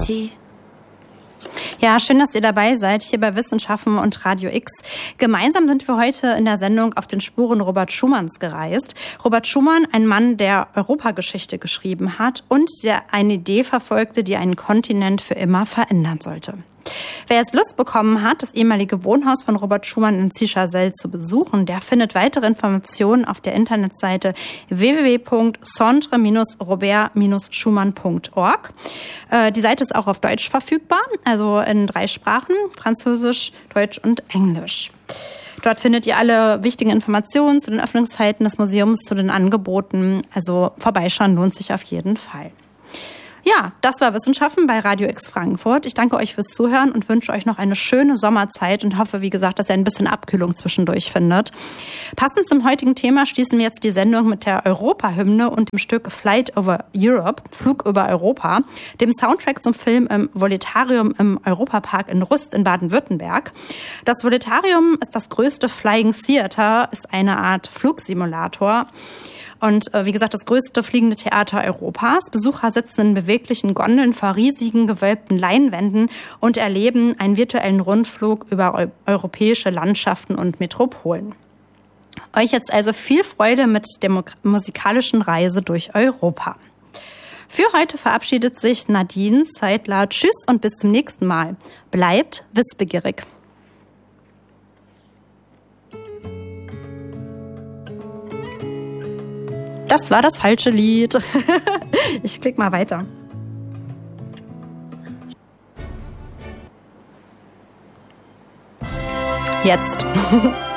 petit. Ja, schön, dass ihr dabei seid, hier bei Wissenschaften und Radio X. Gemeinsam sind wir heute in der Sendung auf den Spuren Robert Schumanns gereist. Robert Schumann, ein Mann, der Europageschichte geschrieben hat und der eine Idee verfolgte, die einen Kontinent für immer verändern sollte. Wer jetzt Lust bekommen hat, das ehemalige Wohnhaus von Robert Schumann in Zischazell zu besuchen, der findet weitere Informationen auf der Internetseite www.centre-robert-schumann.org. Die Seite ist auch auf Deutsch verfügbar, also in 3 Sprachen, Französisch, Deutsch und Englisch. Dort findet ihr alle wichtigen Informationen zu den Öffnungszeiten des Museums, zu den Angeboten. Also vorbeischauen lohnt sich auf jeden Fall. Ja, das war Wissenschaften bei Radio X Frankfurt. Ich danke euch fürs Zuhören und wünsche euch noch eine schöne Sommerzeit und hoffe, wie gesagt, dass ihr ein bisschen Abkühlung zwischendurch findet. Passend zum heutigen Thema schließen wir jetzt die Sendung mit der Europahymne und dem Stück Flight over Europe, Flug über Europa, dem Soundtrack zum Film im Voletarium im Europapark in Rust in Baden-Württemberg. Das Voletarium ist das größte Flying Theater, ist eine Art Flugsimulator. Und wie gesagt, das größte fliegende Theater Europas. Besucher sitzen in beweglichen Gondeln vor riesigen gewölbten Leinwänden und erleben einen virtuellen Rundflug über europäische Landschaften und Metropolen. Euch jetzt also viel Freude mit der musikalischen Reise durch Europa. Für heute verabschiedet sich Nadine Zeitler. Tschüss und bis zum nächsten Mal. Bleibt wissbegierig. Das war das falsche Lied. Ich klicke mal weiter. Jetzt.